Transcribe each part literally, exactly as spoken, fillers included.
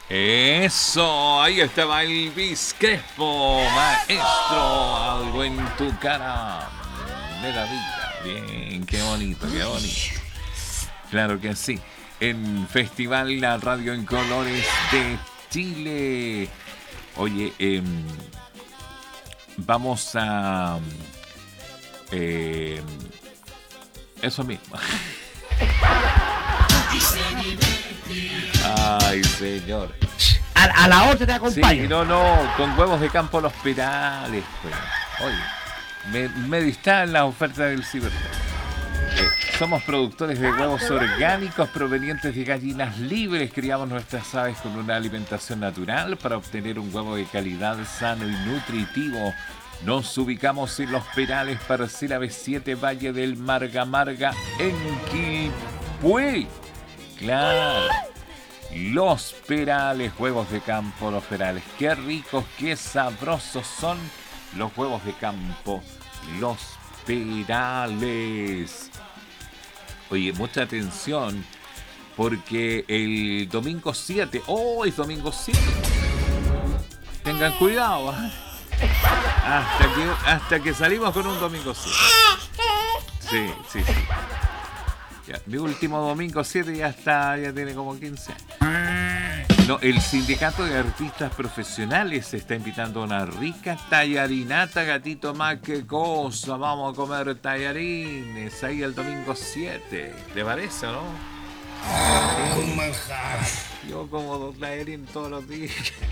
Eso, ahí estaba Elvis Crespo, maestro, algo en tu cara de la vida. Bien, qué bonito, qué bonito. Claro que sí. En Festival La Radio en Colores de Chile. Oye, eh, vamos a... Eh, eso mismo. Ay, señor. A, a la hora te acompaño. Sí, no, no, con huevos de campo los perales. Pues. Oye, me, me distraen las ofertas del ciber. Eh, somos productores de huevos orgánicos provenientes de gallinas libres. Criamos nuestras aves con una alimentación natural para obtener un huevo de calidad, sano y nutritivo. Nos ubicamos en Los Perales, Parcela B siete, Valle del Marga Marga, en Quilpué. Claro. Los Perales, huevos de campo, Los Perales. Qué ricos, qué sabrosos son los huevos de campo, Los Perales. Oye, mucha atención, porque el domingo siete, oh, es domingo siete. Tengan cuidado, ¿eh? Hasta que, hasta que salimos con un domingo siete. Sí, sí, sí. Ya, mi último domingo siete ya está, ya tiene como quince años. No, el Sindicato de Artistas Profesionales está invitando a una rica tallarinata, gatito, más que cosa. Vamos a comer tallarines ahí el domingo siete. ¿Te parece, no? Un manjar. Yo como dos tallarines todos los días.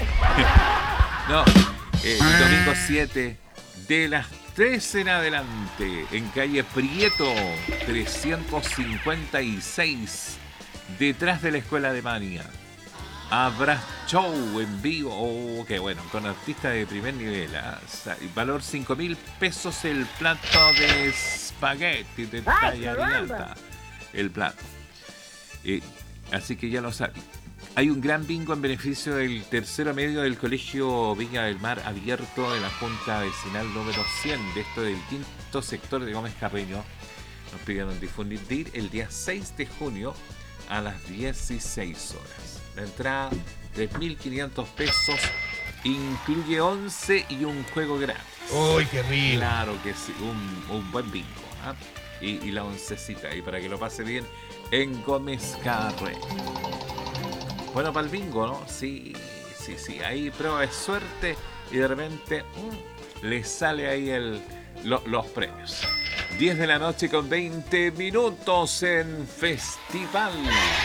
No, eh, el domingo siete de las tres en adelante, en calle Prieto trescientos cincuenta y seis, detrás de la Escuela de Mania. Habrá show en vivo, oh, qué bueno, con artistas de primer nivel. ¿eh? Valor cinco mil pesos el plato de espagueti, de tallarinata. El plato. Eh, así que ya lo saben. Hay un gran bingo en beneficio del tercero medio del Colegio Viña del Mar abierto de la Junta Vecinal número cien, de esto del quinto sector de Gómez Carreño. Nos pidieron difundir el día seis de junio a las dieciséis horas. La entrada, tres mil quinientos pesos, incluye once y un juego gratis. ¡Uy, qué rico! Claro que sí, un, un buen bingo. ¿eh? Y, y la oncecita, y para que lo pase bien en Gómez Carreño. Bueno, para el bingo, ¿no? Sí, sí, sí. Ahí prueba de suerte y de repente mmm, le sale ahí el, lo, los premios. diez de la noche con veinte minutos en Festival